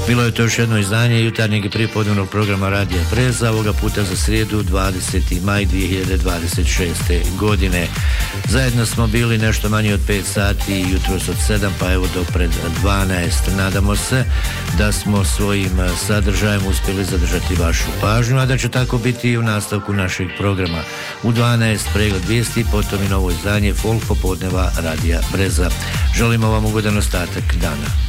Bilo je to još jedno izdanje jutarnjeg i prijepodnevnog programa Radija Breza, ovoga puta za srijedu 20. maj 2026. godine. Zajedno smo bili nešto manje od 5 sati, jutros od 7 pa evo do pred 12. Nadamo se da smo svojim sadržajem uspjeli zadržati vašu pažnju, a da će tako biti i u nastavku našeg programa. U 12 pregled vijesti, potom i novo izdanje Folk popodneva Radija Breza. Želimo vam ugodan ostatak dana.